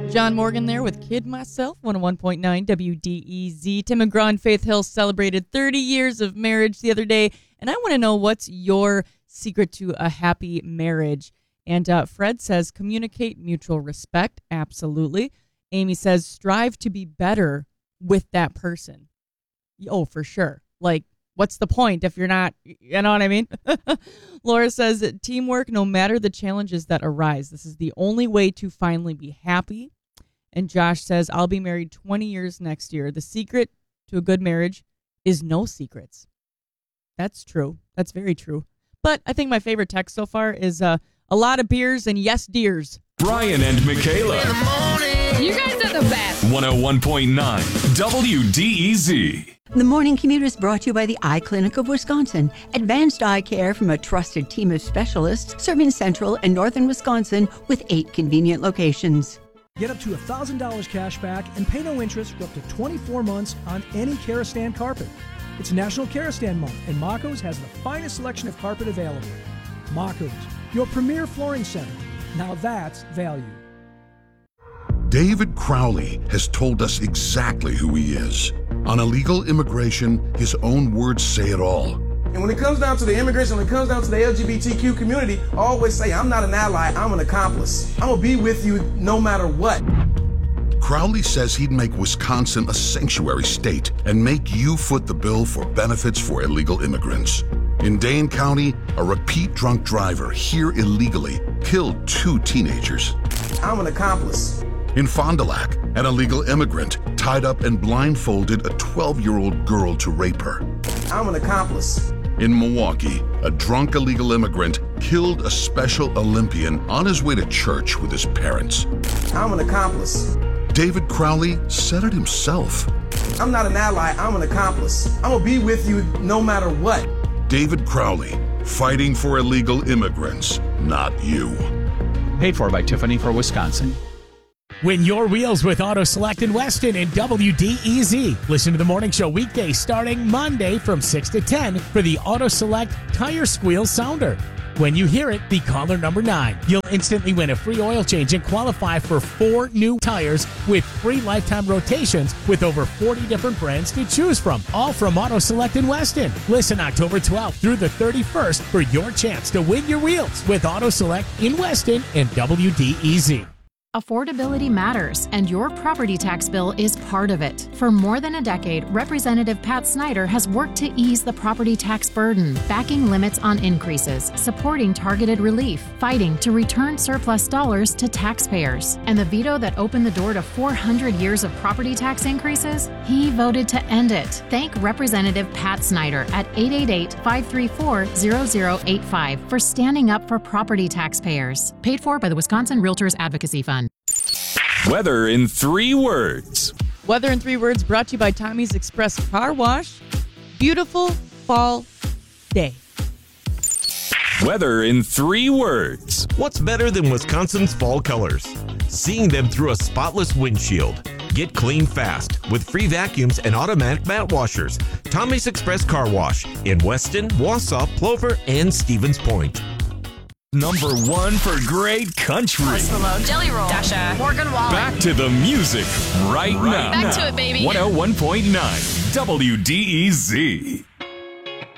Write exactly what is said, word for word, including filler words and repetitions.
John Morgan there with Kid Myself, one oh one point nine W D E Z. Tim McGraw and Faith Hill celebrated thirty years of marriage the other day, and I want to know, what's your secret to a happy marriage? And uh, Fred says, communicate mutual respect. Absolutely. Amy says, strive to be better with that person. Oh, for sure. Like, what's the point if you're not, you know what I mean? Laura says, teamwork, no matter the challenges that arise. This is the only way to finally be happy. And Josh says, I'll be married twenty years next year. The secret to a good marriage is no secrets. That's true. That's very true. But I think my favorite text so far is uh, a lot of beers and yes, deers. Brian and Michaela. You guys are the best. one oh one point nine W D E Z. The Morning Commute is brought to you by the Eye Clinic of Wisconsin. Advanced eye care from a trusted team of specialists serving central and northern Wisconsin with eight convenient locations. Get up to one thousand dollars cash back and pay no interest for up to twenty-four months on any Karastan carpet. It's National Karastan Month, and Mako's has the finest selection of carpet available. Mako's, your premier flooring center. Now that's value. David Crowley has told us exactly who he is. On illegal immigration, his own words say it all. And when it comes down to the immigration, when it comes down to the L G B T Q community, I always say, I'm not an ally, I'm an accomplice. I'm gonna be with you no matter what. Crowley says he'd make Wisconsin a sanctuary state and make you foot the bill for benefits for illegal immigrants. In Dane County, a repeat drunk driver here illegally killed two teenagers. I'm an accomplice. In Fond du Lac, an illegal immigrant tied up and blindfolded a twelve-year-old girl to rape her. I'm an accomplice. In Milwaukee, a drunk illegal immigrant killed a Special Olympian on his way to church with his parents. I'm an accomplice. David Crowley said it himself. I'm not an ally, I'm an accomplice. I'm gonna be with you no matter what. David Crowley, fighting for illegal immigrants, not you. Paid for by Tiffany for Wisconsin. Win your wheels with Auto Select in Weston and W D E Z. Listen to the morning show weekdays starting Monday from six to ten for the Auto Select Tire Squeal Sounder. When you hear it, be caller number nine. You'll instantly win a free oil change and qualify for four new tires with free lifetime rotations with over forty different brands to choose from. All from Auto Select in Weston. Listen October twelfth through the thirty-first for your chance to win your wheels with Auto Select in Weston and W D E Z. Affordability matters, and your property tax bill is part of it. For more than a decade, Representative Pat Snyder has worked to ease the property tax burden, backing limits on increases, supporting targeted relief, fighting to return surplus dollars to taxpayers. And the veto that opened the door to four hundred years of property tax increases, he voted to end it. Thank Representative Pat Snyder at eight eight eight, five three four, zero zero eight five for standing up for property taxpayers. Paid for by the Wisconsin Realtors Advocacy Fund. Weather in three words. Weather in three words brought to you by Tommy's Express Car Wash. Beautiful fall day. Weather in three words. What's better than Wisconsin's fall colors? Seeing them through a spotless windshield. Get clean fast with free vacuums and automatic mat washers. Tommy's Express Car Wash in Weston, Wausau, Plover, and Stevens Point. Number one for great country. Jelly Roll, Dasha, Morgan Wallen. Back to the music right, right now. Back to it, baby. one oh one point nine W D E Z.